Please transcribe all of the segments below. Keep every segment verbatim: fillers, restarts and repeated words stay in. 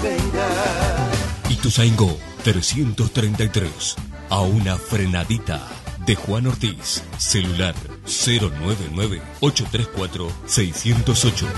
venga. Ituzaingó trescientos treinta y tres. A una frenadita. De Juan Ortiz. Celular cero nueve nueve, ocho tres cuatro, seis cero ocho.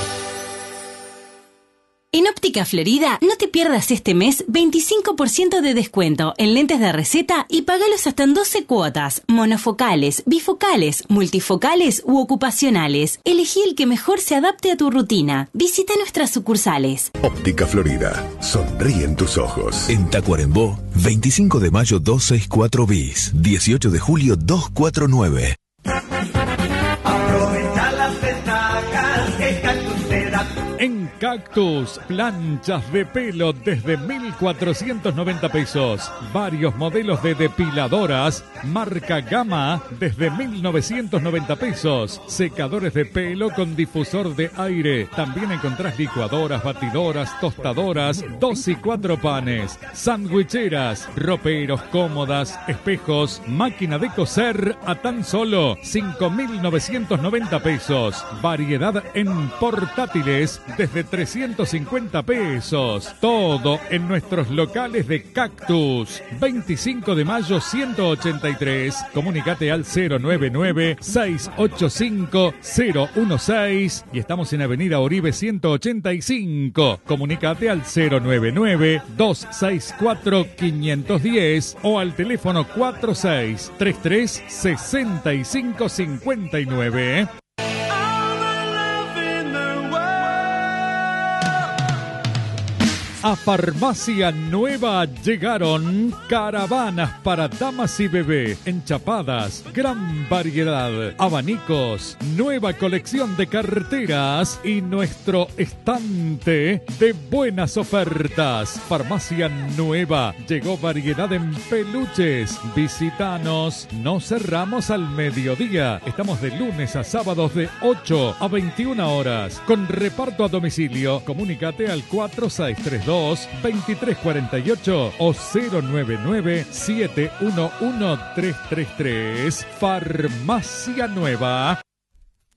En Óptica Florida, no te pierdas este mes veinticinco por ciento de descuento en lentes de receta y pagalos hasta en doce cuotas, monofocales, bifocales, multifocales u ocupacionales. Elegí el que mejor se adapte a tu rutina. Visita nuestras sucursales. Óptica Florida, sonríen tus ojos. En Tacuarembó, veinticinco de mayo doscientos sesenta y cuatro bis, dieciocho de julio doscientos cuarenta y nueve. Aprovecha las ventajas que Cactus te da. En Cactus, planchas de pelo desde mil cuatrocientos noventa pesos. Varios modelos de depiladoras, marca Gama, desde mil novecientos noventa pesos. Secadores de pelo con difusor de aire. También encontrás licuadoras, batidoras, tostadoras, dos y cuatro panes, sandwicheras, roperos, cómodas, espejos, máquina de coser a tan solo cinco mil novecientos noventa pesos. Variedad en portátiles desde trescientos cincuenta pesos. Todo en nuestros locales de Cactus. veinticinco de mayo ciento ochenta y tres. Comunicate al cero nueve nueve, seis ocho cinco, cero uno seis y estamos en Avenida Oribe ciento ochenta y cinco. Comunicate al cero nueve nueve, dos seis cuatro, cinco uno cero o al teléfono cuatro seis tres tres, seis cinco cinco nueve. A Farmacia Nueva llegaron caravanas para damas y bebé, enchapadas, gran variedad, abanicos, nueva colección de carteras y nuestro estante de buenas ofertas. Farmacia Nueva, llegó variedad en peluches. Visítanos, no cerramos al mediodía. Estamos de lunes a sábados de ocho a veintiuna horas. Con reparto a domicilio, comunícate al cuatro seis tres dos, veintitrés cuarenta y ocho o cero nueve nueve, siete uno uno, tres tres tres. Farmacia Nueva.